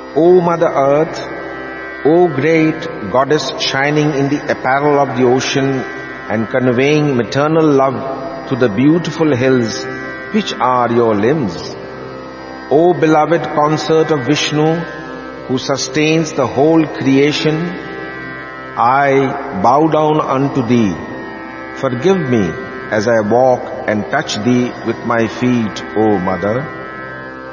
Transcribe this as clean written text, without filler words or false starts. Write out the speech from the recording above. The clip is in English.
O Mother Earth, O great goddess shining in the apparel of the ocean and conveying maternal love to the beautiful hills which are your limbs. O beloved consort of Vishnu, who sustains the whole creation, I bow down unto thee. Forgive me as I walk and touch thee with my feet, O Mother.